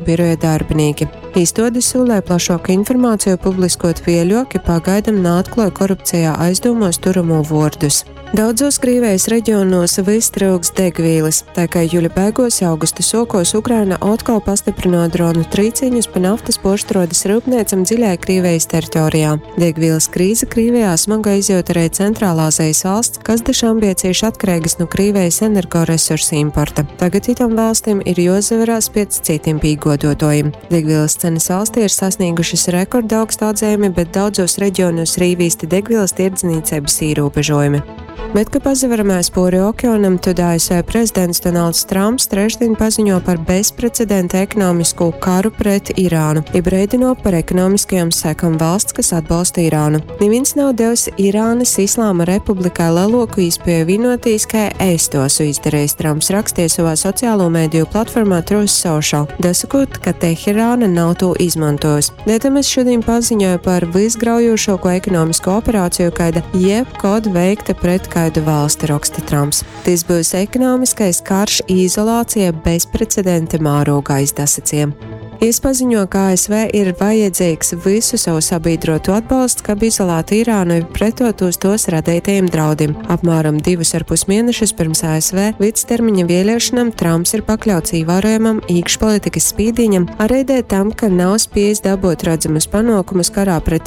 biroja darbinieki. Īstode sūlē plašāku informāciju publiskot vieļo, ka pagaidam neatklāja korupcijā aizdomos turamo vārdus. Daudzos Krievijas reģionos vistrūks degvīlas, tā kā jūļa beigās augusta sokos Ukraina atkal pastiprināja dronu trīcīņus pa naftas poštrodas rūpniecam dziļai Krievijas teritorijā. Degvīlas krīze Krievijā smaga izjūt arī Centrālā Azijas valsts, kas dažām bija cieši atkarīgas no Krievijas energoresursu importa. Tagad itam valstīm ir jāsaverās pēc citiem pīgodotājiem. Degvīlas cenas valstī ir sasniegušas rekorda augstu atzējumi, bet daudzos reģionos ir īvīsti degvīlas tirdzniecības ierobežojumi. Bet, ka pazavaramies pāri okeānam, tad ASV prezidents Donalds Trumps trešdien paziņo par bezprecedenta ekonomisko karu pret Irānu, iebrēdino par ekonomiskajām sekām valsts, kas atbalsta Irānu. Neviens nav devis Irānas Islāma republikai lielāku iespēju vienotīs, kā es to esmu izdarījis, Trumps rakstīja savā sociālo mēdīju platformā Truth Social, dasakot, ka Teherāna nav to izmantojusi. Dēļ es šodien paziņoju par visgraujošāko ekonomisko operāciju, kāda jebkad veikta pret kādu valsti, raksta Trumps. Tas būs ekonomiskais karš izolācija bezprecedenta mārogā izdasaciem. Es paziņo, ka ASV ir vajadzīgs visu savu sabiedrotu atbalstu, kā izolētu Irānu pretotos tos radītajiem draudiem. Apmēram 2,5 mēnešus pirms ASV vidustermiņa vēlēšanām Trumps ir pakļauts ievērojamam iekšpolitikas spīdiņam, arī dēļ tam, ka nav spējis dabūt redzamus panākumus karā pret